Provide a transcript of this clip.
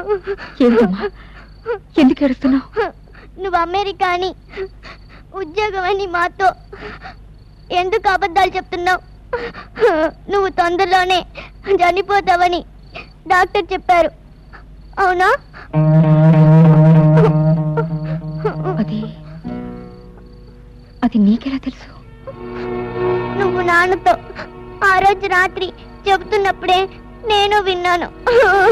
ఏమిటమ్మా, ఎందుకు ఏడుస్తున్నావు? నువ్వు అమెరికా అని, ఉద్యోగం అని మాతో ఎందుకు అబద్ధాలు చెప్తున్నావు? నువ్వు తొందరలోనే చనిపోతావని డాక్టర్ చెప్పారు, అవునా? అది నీకెలా తెలుసు? నువ్వు నాన్నతో ఆ రోజు రాత్రి చెబుతున్నప్పుడే నేను విన్నాను.